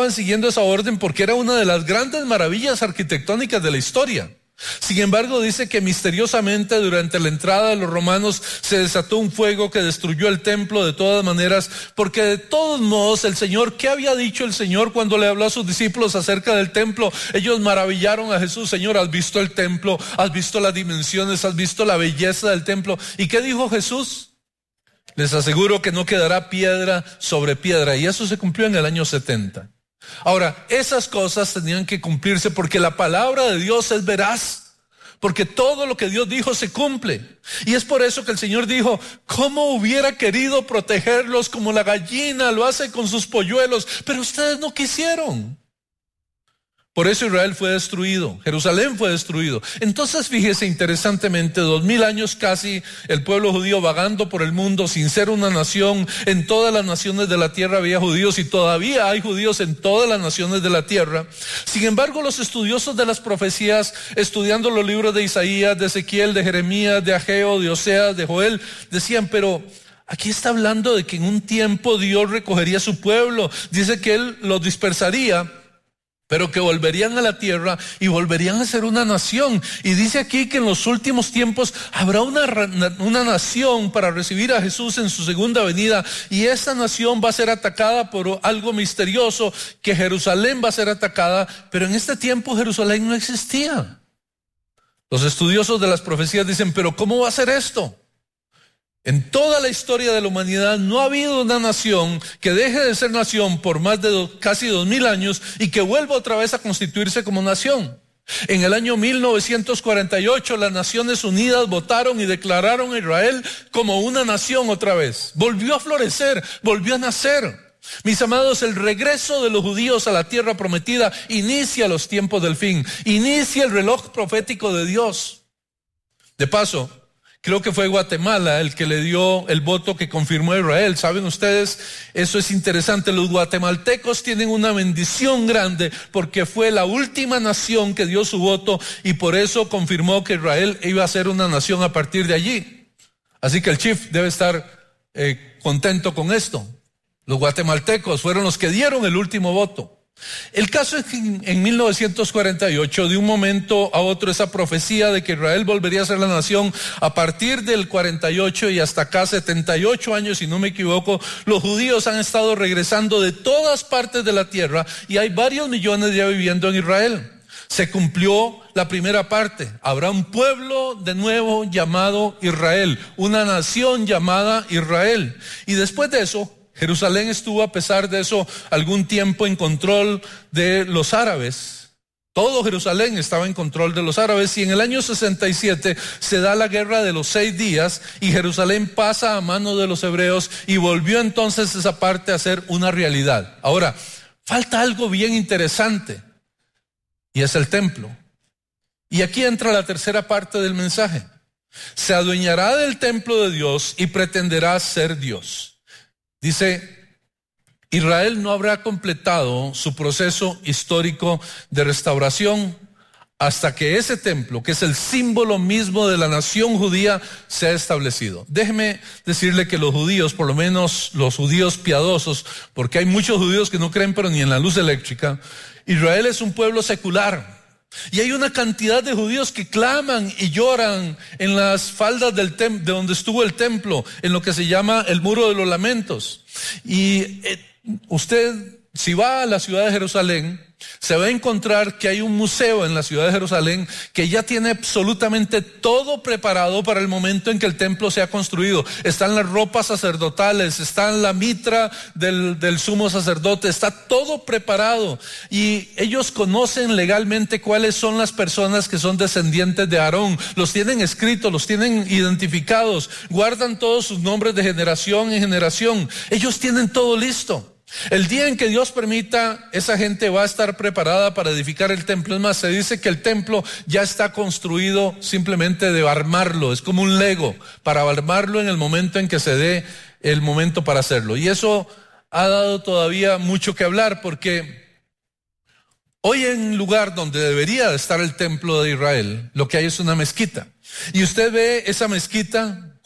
estaban siguiendo esa orden porque era una de las grandes maravillas arquitectónicas de la historia. Sin embargo, dice que misteriosamente durante la entrada de los romanos se desató un fuego que destruyó el templo de todas maneras, porque de todos modos el Señor, ¿qué había dicho el Señor cuando le habló a sus discípulos acerca del templo? Ellos maravillaron a Jesús. Señor, ¿has visto el templo? ¿Has visto las dimensiones? ¿Has visto la belleza del templo? ¿Y qué dijo Jesús? Les aseguro que no quedará piedra sobre piedra. Y eso se cumplió en el año 70. Ahora, esas cosas tenían que cumplirse porque la palabra de Dios es veraz, porque todo lo que Dios dijo se cumple. Y es por eso que el Señor dijo: ¿cómo hubiera querido protegerlos como la gallina lo hace con sus polluelos? Pero ustedes no quisieron. Por eso Israel fue destruido, Jerusalén fue destruido. Entonces fíjese, interesantemente, 2000 años casi el pueblo judío vagando por el mundo sin ser una nación. En todas las naciones de la tierra había judíos y todavía hay judíos en todas las naciones de la tierra. Sin embargo, los estudiosos de las profecías, estudiando los libros de Isaías, de Ezequiel, de Jeremías, de Ageo, de Oseas, de Joel, decían: pero aquí está hablando de que en un tiempo Dios recogería a su pueblo. Dice que Él los dispersaría, pero que volverían a la tierra y volverían a ser una nación. Y dice aquí que en los últimos tiempos habrá una nación para recibir a Jesús en su segunda venida. Y esta nación va a ser atacada por algo misterioso, que Jerusalén va a ser atacada. Pero en este tiempo Jerusalén no existía. Los estudiosos de las profecías dicen: pero ¿cómo va a ser esto? En toda la historia de la humanidad no ha habido una nación que deje de ser nación por más de casi 2000 años y que vuelva otra vez a constituirse como nación. En el año 1948 las Naciones Unidas votaron y declararon a Israel como una nación otra vez. Volvió a florecer, volvió a nacer. Mis amados, el regreso de los judíos a la tierra prometida inicia los tiempos del fin, inicia el reloj profético de Dios. De paso, creo que fue Guatemala el que le dio el voto que confirmó a Israel. ¿Saben ustedes? Eso es interesante. Los guatemaltecos tienen una bendición grande porque fue la última nación que dio su voto y por eso confirmó que Israel iba a ser una nación a partir de allí. Así que el chief debe estar contento con esto. Los guatemaltecos fueron los que dieron el último voto. El caso es que en 1948, de un momento a otro, esa profecía de que Israel volvería a ser la nación, a partir del 48 y hasta acá 78 años, si no me equivoco, los judíos han estado regresando de todas partes de la tierra y hay varios millones ya viviendo en Israel. Se cumplió la primera parte. Habrá un pueblo de nuevo llamado Israel, una nación llamada Israel. Y después de eso, Jerusalén estuvo, a pesar de eso, algún tiempo en control de los árabes. Todo Jerusalén estaba en control de los árabes y en el año 67 se da la guerra de los 6 días y Jerusalén pasa a manos de los hebreos y volvió entonces esa parte a ser una realidad. Ahora, falta algo bien interesante y es el templo. Y aquí entra la tercera parte del mensaje. Se adueñará del templo de Dios y pretenderá ser Dios. Dice: Israel no habrá completado su proceso histórico de restauración hasta que ese templo, que es el símbolo mismo de la nación judía, sea establecido. Déjeme decirle que los judíos, por lo menos los judíos piadosos, porque hay muchos judíos que no creen pero ni en la luz eléctrica, Israel es un pueblo secular. Y hay una cantidad de judíos que claman y lloran en las faldas del de donde estuvo el templo, en lo que se llama el Muro de los Lamentos. Y usted, si va a la ciudad de Jerusalén, se va a encontrar que hay un museo en la ciudad de Jerusalén que ya tiene absolutamente todo preparado para el momento en que el templo sea construido. Están las ropas sacerdotales, está la mitra del sumo sacerdote, está todo preparado. Y ellos conocen legalmente cuáles son las personas que son descendientes de Aarón. Los tienen escritos, los tienen identificados, guardan todos sus nombres de generación en generación. Ellos tienen todo listo. El día en que Dios permita, esa gente va a estar preparada para edificar el templo. Es más, se dice que el templo ya está construido simplemente de armarlo. Es como un Lego, para armarlo en el momento en que se dé el momento para hacerlo. Y eso ha dado todavía mucho que hablar, porque hoy en el lugar donde debería estar el templo de Israel, lo que hay es una mezquita. Y usted ve esa mezquita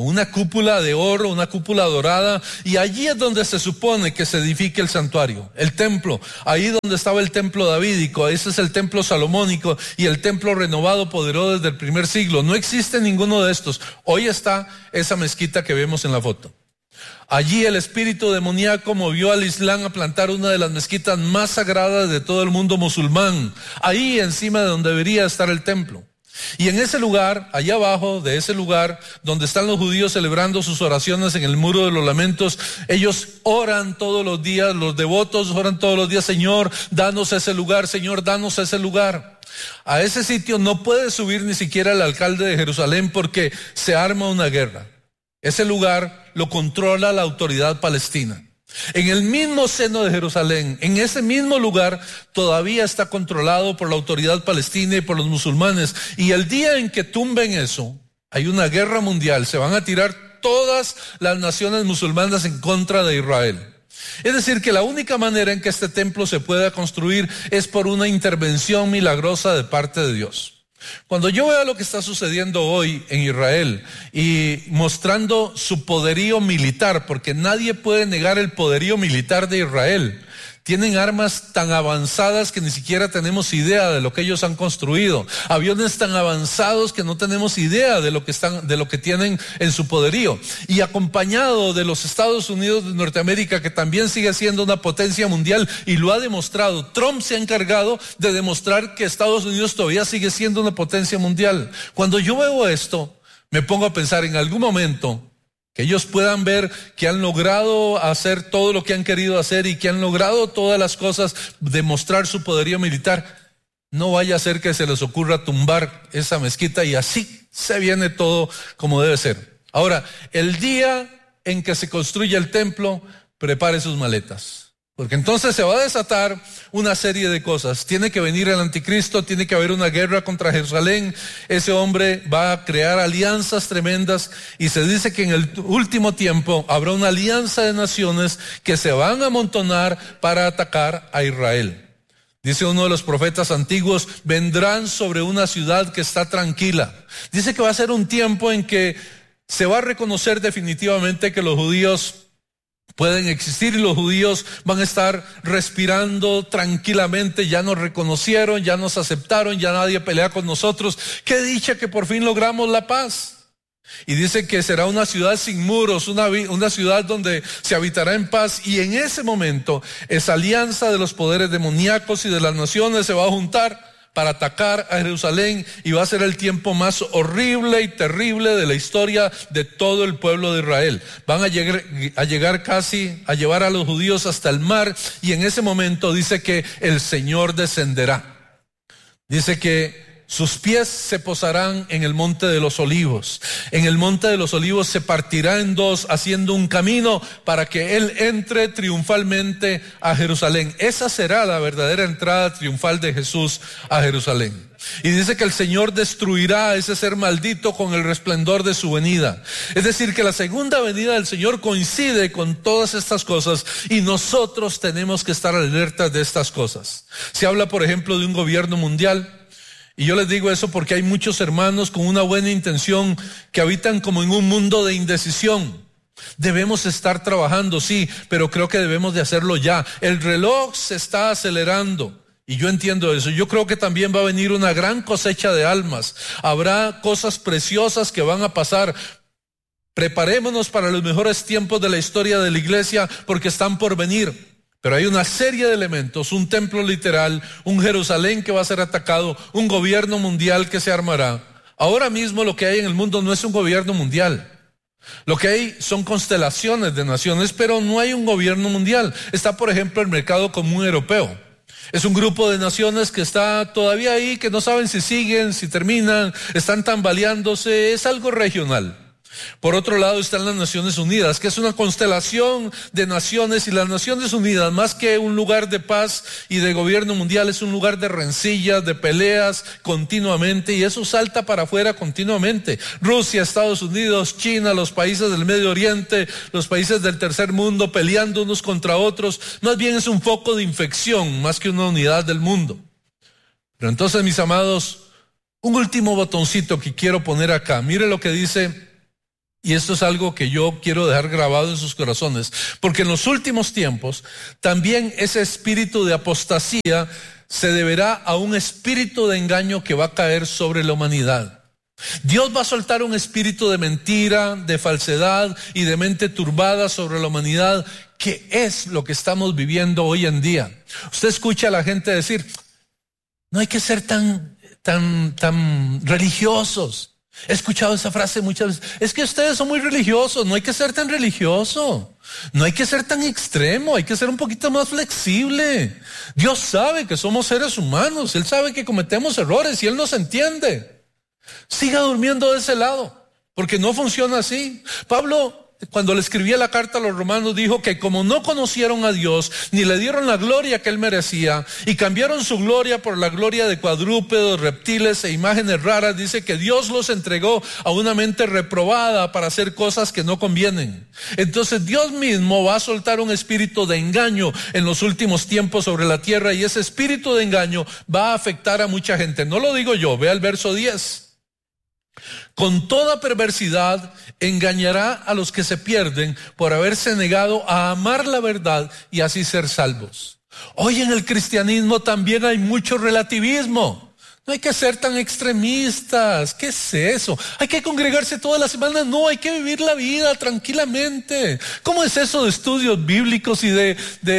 con una cúpula de oro, una cúpula dorada, y allí es donde se supone que se edifique el santuario, el templo, ahí donde estaba el templo davídico. Ese es el templo salomónico y el templo renovado poderoso desde el primer siglo. No existe ninguno de estos. Hoy está esa mezquita que vemos en la foto. Allí el espíritu demoníaco movió al Islam a plantar una de las mezquitas más sagradas de todo el mundo musulmán, ahí encima de donde debería estar el templo. Y en ese lugar, allá abajo de ese lugar, donde están los judíos celebrando sus oraciones en el muro de los lamentos, ellos oran todos los días, los devotos oran todos los días: Señor, danos ese lugar, Señor, danos ese lugar. A ese sitio no puede subir ni siquiera el alcalde de Jerusalén porque se arma una guerra. Ese lugar lo controla la autoridad palestina. En el mismo seno de Jerusalén, en ese mismo lugar, todavía está controlado por la autoridad palestina y por los musulmanes. Y el día en que tumben eso, hay una guerra mundial. Se van a tirar todas las naciones musulmanas en contra de Israel. Es decir, que la única manera en que este templo se pueda construir es por una intervención milagrosa de parte de Dios. Cuando yo veo lo que está sucediendo hoy en Israel y mostrando su poderío militar, porque nadie puede negar el poderío militar de Israel, tienen armas tan avanzadas que ni siquiera tenemos idea de lo que ellos han construido, aviones tan avanzados que no tenemos idea de lo que tienen en su poderío, y acompañado de los Estados Unidos de Norteamérica, que también sigue siendo una potencia mundial y lo ha demostrado. Trump se ha encargado de demostrar que Estados Unidos todavía sigue siendo una potencia mundial. Cuando yo veo esto, me pongo a pensar en algún momento que ellos puedan ver que han logrado hacer todo lo que han querido hacer y que han logrado todas las cosas, demostrar su poderío militar. No vaya a ser que se les ocurra tumbar esa mezquita y así se viene todo como debe ser. Ahora, el día en que se construya el templo, prepare sus maletas. Porque entonces se va a desatar una serie de cosas. Tiene que venir el anticristo, tiene que haber una guerra contra Jerusalén. Ese hombre va a crear alianzas tremendas y se dice que en el último tiempo habrá una alianza de naciones que se van a amontonar para atacar a Israel. Dice uno de los profetas antiguos: vendrán sobre una ciudad que está tranquila. Dice que va a ser un tiempo en que se va a reconocer definitivamente que los judíos pueden existir y los judíos van a estar respirando tranquilamente. Ya nos reconocieron, ya nos aceptaron, ya nadie pelea con nosotros. Qué dicha que por fin logramos la paz. Y dice que será una ciudad sin muros, una ciudad donde se habitará en paz. Y en ese momento esa alianza de los poderes demoníacos y de las naciones se va a juntar para atacar a Jerusalén, y va a ser el tiempo más horrible y terrible de la historia de todo el pueblo de Israel. Van a llegar casi a llevar a los judíos hasta el mar, y en ese momento dice que el Señor descenderá. Dice que sus pies se posarán en el monte de los olivos. En el monte de los olivos se partirá en dos, haciendo un camino para que Él entre triunfalmente a Jerusalén. Esa será la verdadera entrada triunfal de Jesús a Jerusalén. Y dice que el Señor destruirá a ese ser maldito con el resplandor de su venida. Es decir, que la segunda venida del Señor coincide con todas estas cosas, y nosotros tenemos que estar alertas de estas cosas. Se habla, por ejemplo, de un gobierno mundial. Y yo les digo eso porque hay muchos hermanos con una buena intención que habitan como en un mundo de indecisión. Debemos estar trabajando, sí, pero creo que debemos de hacerlo ya. El reloj se está acelerando y yo entiendo eso. Yo creo que también va a venir una gran cosecha de almas. Habrá cosas preciosas que van a pasar. Preparémonos para los mejores tiempos de la historia de la iglesia porque están por venir. Pero hay una serie de elementos: un templo literal, un Jerusalén que va a ser atacado, un gobierno mundial que se armará. Ahora mismo lo que hay en el mundo no es un gobierno mundial. Lo que hay son constelaciones de naciones, pero no hay un gobierno mundial. Está, por ejemplo, el mercado común europeo. Es un grupo de naciones que está todavía ahí, que no saben si siguen, si terminan, están tambaleándose. Es algo regional. Por otro lado están las Naciones Unidas, que es una constelación de naciones, y las Naciones Unidas, más que un lugar de paz y de gobierno mundial, es un lugar de rencillas, de peleas continuamente, y eso salta para afuera continuamente. Rusia, Estados Unidos, China, los países del Medio Oriente, los países del tercer mundo peleando unos contra otros. Más bien es un foco de infección más que una unidad del mundo. Pero entonces, mis amados, un último botoncito que quiero poner acá. Mire lo que dice Y esto es algo que yo quiero dejar grabado en sus corazones, porque en los últimos tiempos también ese espíritu de apostasía se deberá a un espíritu de engaño que va a caer sobre la humanidad. Dios va a soltar un espíritu de mentira, de falsedad y de mente turbada sobre la humanidad, que es lo que estamos viviendo hoy en día. Usted escucha a la gente decir, no hay que ser tan religiosos. He escuchado esa frase muchas veces. Es que ustedes son muy religiosos. No hay que ser tan religioso. No hay que ser tan extremo. Hay que ser un poquito más flexible. Dios sabe que somos seres humanos. Él sabe que cometemos errores y Él nos entiende. Siga durmiendo de ese lado, porque no funciona así. Pablo, cuando le escribía la carta a los romanos, dijo que como no conocieron a Dios, ni le dieron la gloria que Él merecía, y cambiaron su gloria por la gloria de cuadrúpedos, reptiles e imágenes raras, dice que Dios los entregó a una mente reprobada para hacer cosas que no convienen. Entonces Dios mismo va a soltar un espíritu de engaño en los últimos tiempos sobre la tierra, y ese espíritu de engaño va a afectar a mucha gente. No lo digo yo, vea el verso 10. Con toda perversidad engañará a los que se pierden por haberse negado a amar la verdad y así ser salvos. Hoy en el cristianismo también hay mucho relativismo. No hay que ser tan extremistas. ¿Qué es eso? ¿Hay que congregarse toda la semana? No, hay que vivir la vida tranquilamente. ¿Cómo es eso de estudios bíblicos y de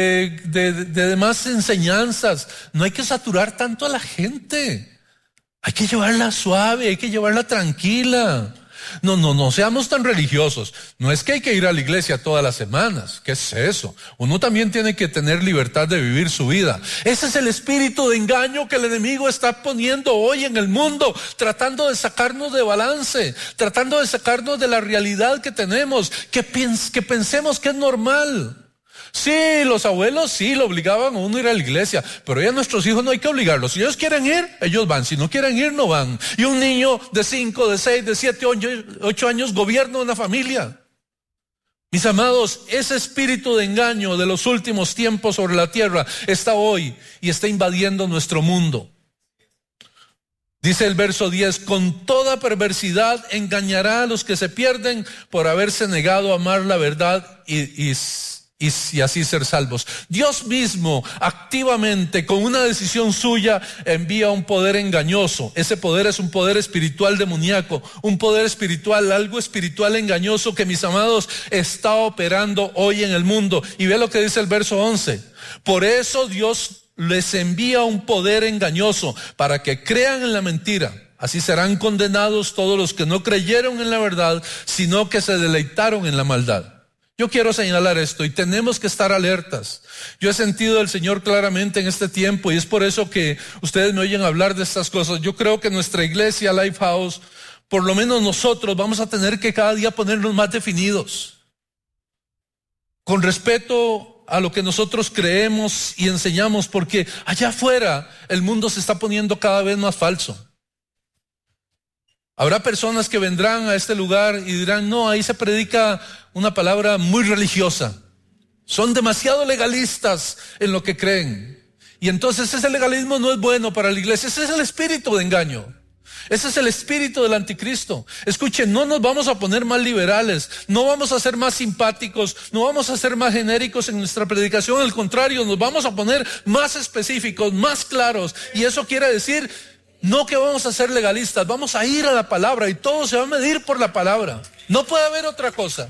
demás enseñanzas? No hay que saturar tanto a la gente. Hay que llevarla suave, hay que llevarla tranquila. No seamos tan religiosos. No es que hay que ir a la iglesia todas las semanas. ¿Qué es eso? Uno también tiene que tener libertad de vivir su vida. Ese es el espíritu de engaño que el enemigo está poniendo hoy en el mundo, tratando de sacarnos de balance, tratando de sacarnos de la realidad que tenemos, que pensemos que es normal. Sí, los abuelos sí lo obligaban a uno a ir a la iglesia, pero ya nuestros hijos no hay que obligarlos. Si ellos quieren ir, ellos van. Si no quieren ir, no van. Y un niño de 5, de 6, de 7, 8 años gobierna una familia. Mis amados, ese espíritu de engaño de los últimos tiempos sobre la tierra está hoy y está invadiendo nuestro mundo. Dice el verso 10, con toda perversidad engañará a los que se pierden por haberse negado a amar la verdad y así ser salvos. Dios mismo activamente, con una decisión suya, envía un poder engañoso. Ese poder es un poder espiritual demoníaco, un poder espiritual, algo espiritual engañoso que, mis amados, está operando hoy en el mundo. Y ve lo que dice el verso 11. Por eso Dios les envía un poder engañoso para que crean en la mentira. Así serán condenados todos los que no creyeron en la verdad, sino que se deleitaron en la maldad. Yo quiero señalar esto y tenemos que estar alertas. Yo he sentido al Señor claramente en este tiempo y es por eso que ustedes me oyen hablar de estas cosas. Yo creo que nuestra iglesia Lifehouse, por lo menos nosotros, vamos a tener que cada día ponernos más definidos. Con respeto a lo que nosotros creemos y enseñamos, porque allá afuera el mundo se está poniendo cada vez más falso. Habrá personas que vendrán a este lugar y dirán, no, ahí se predica una palabra muy religiosa. Son demasiado legalistas en lo que creen. Y entonces ese legalismo no es bueno para la iglesia. Ese es el espíritu de engaño. Ese es el espíritu del anticristo. Escuchen, no nos vamos a poner más liberales, no vamos a ser más simpáticos, no vamos a ser más genéricos en nuestra predicación. Al contrario, nos vamos a poner más específicos, más claros. Y eso quiere decir, no que vamos a ser legalistas, vamos a ir a la palabra y todo se va a medir por la palabra. No puede haber otra cosa.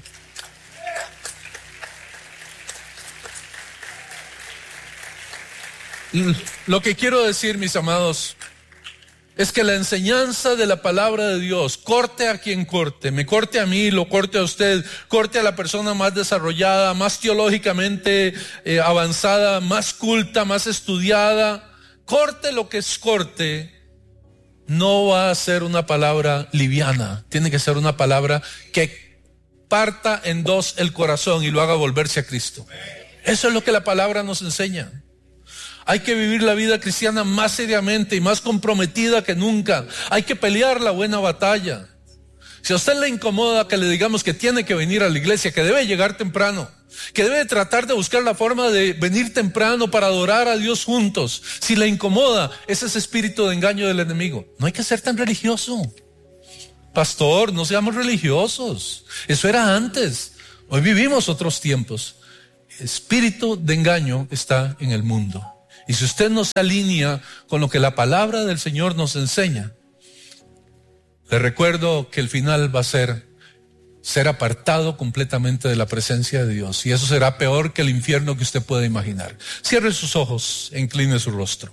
Lo que quiero decir, mis amados, es que la enseñanza de la palabra de Dios, corte a quien corte, me corte a mí, lo corte a usted, corte a la persona más desarrollada, más teológicamente avanzada, más culta, más estudiada, corte lo que es corte, no va a ser una palabra liviana, tiene que ser una palabra que parta en dos el corazón y lo haga volverse a Cristo. Eso es lo que la palabra nos enseña. Hay que vivir la vida cristiana más seriamente y más comprometida que nunca. Hay que pelear la buena batalla. Si a usted le incomoda que le digamos que tiene que venir a la iglesia, que debe llegar temprano, que debe tratar de buscar la forma de venir temprano para adorar a Dios juntos, si le incomoda, ese es espíritu de engaño del enemigo. No hay que ser tan religioso. Pastor, no seamos religiosos. Eso era antes. Hoy vivimos otros tiempos. El espíritu de engaño está en el mundo. Y si usted no se alinea con lo que la palabra del Señor nos enseña, le recuerdo que el final va a ser apartado completamente de la presencia de Dios. Y eso será peor que el infierno que usted pueda imaginar. Cierre sus ojos e incline su rostro.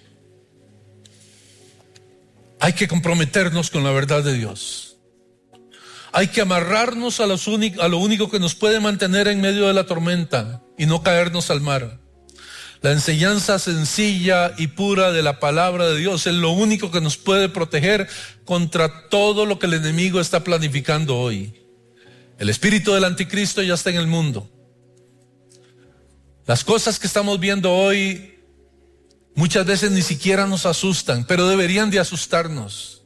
Hay que comprometernos con la verdad de Dios. Hay que amarrarnos a lo único que nos puede mantener en medio de la tormenta y no caernos al mar. La enseñanza sencilla y pura de la palabra de Dios es lo único que nos puede proteger contra todo lo que el enemigo está planificando hoy. El espíritu del anticristo ya está en el mundo. Las cosas que estamos viendo hoy muchas veces ni siquiera nos asustan, pero deberían de asustarnos.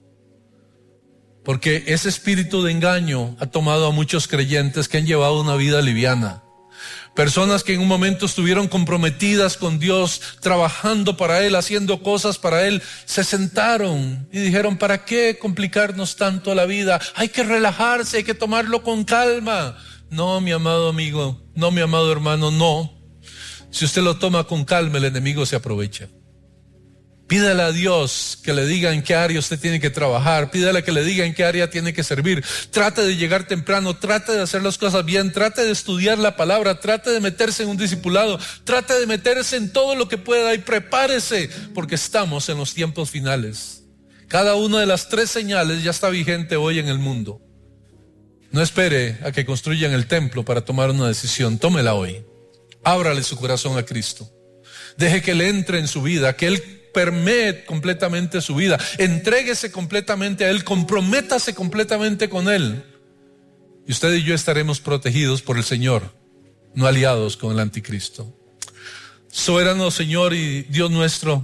Porque ese espíritu de engaño ha tomado a muchos creyentes que han llevado una vida liviana. Personas que en un momento estuvieron comprometidas con Dios, trabajando para Él, haciendo cosas para Él, se sentaron y dijeron, ¿para qué complicarnos tanto la vida? Hay que relajarse, hay que tomarlo con calma. No, mi amado amigo, no, mi amado hermano, no. Si usted lo toma con calma, el enemigo se aprovecha. Pídale a Dios que le diga en qué área usted tiene que trabajar. Pídale que le diga en qué área tiene que servir. Trate de llegar temprano, trate de hacer las cosas bien, trate de estudiar la palabra, trate de meterse en un discipulado, trate de meterse en todo lo que pueda y prepárese, porque estamos en los tiempos finales. Cada una de las 3 señales ya está vigente hoy en el mundo. No espere a que construyan el templo para tomar una decisión, tómela hoy. Ábrale su corazón a Cristo. Deje que Él entre en su vida, que Él permee completamente su vida, entréguese completamente a Él, comprométase completamente con Él, y usted y yo estaremos protegidos por el Señor, no aliados con el anticristo. Soberano Señor y Dios nuestro,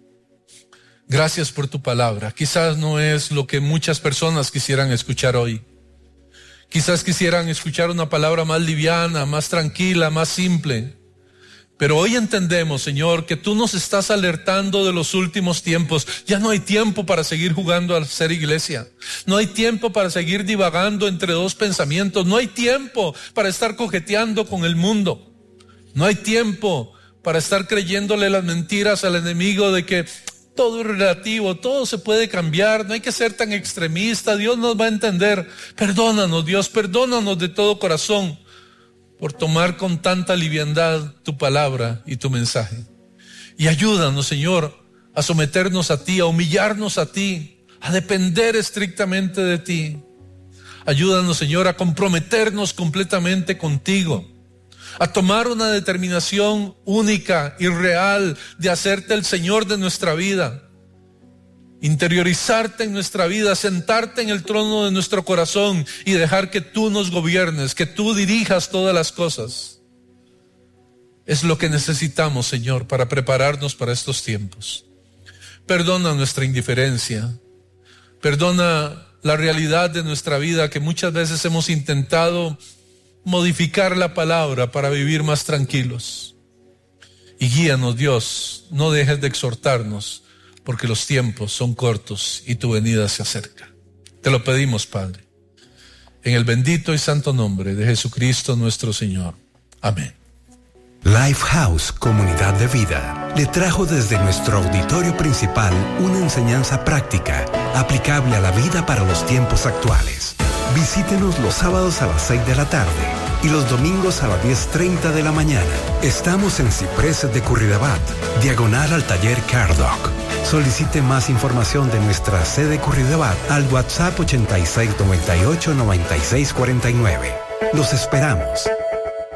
gracias por tu palabra. Quizás no es lo que muchas personas quisieran escuchar hoy. Quizás quisieran escuchar una palabra más liviana, más tranquila, más simple. Pero hoy entendemos, Señor, que tú nos estás alertando de los últimos tiempos. Ya no hay tiempo para seguir jugando a ser iglesia. No hay tiempo para seguir divagando entre 2 pensamientos. No hay tiempo para estar coqueteando con el mundo. No hay tiempo para estar creyéndole las mentiras al enemigo de que todo es relativo, todo se puede cambiar. No hay que ser tan extremista. Dios nos va a entender. Perdónanos, Dios, perdónanos de todo corazón por tomar con tanta liviandad tu palabra y tu mensaje. Y ayúdanos, Señor, a someternos a ti, a humillarnos a ti, a depender estrictamente de ti. Ayúdanos, Señor, a comprometernos completamente contigo, a tomar una determinación única y real de hacerte el Señor de nuestra vida, interiorizarte en nuestra vida, sentarte en el trono de nuestro corazón y dejar que tú nos gobiernes, que tú dirijas todas las cosas. Es lo que necesitamos, Señor, para prepararnos para estos tiempos. Perdona nuestra indiferencia, perdona la realidad de nuestra vida, que muchas veces hemos intentado modificar la palabra para vivir más tranquilos. Y guíanos, Dios, no dejes de exhortarnos, porque los tiempos son cortos y tu venida se acerca. Te lo pedimos, Padre, en el bendito y santo nombre de Jesucristo nuestro Señor. Amén. Lifehouse Comunidad de Vida le trajo desde nuestro auditorio principal una enseñanza práctica, aplicable a la vida para los tiempos actuales. Visítenos los sábados a las 6 de la tarde y los domingos a las 10:30 de la mañana. Estamos en Cipreses de Curridabat, diagonal al taller CarDoc. Solicite más información de nuestra sede Curridabat al WhatsApp 8698-9649. Los esperamos.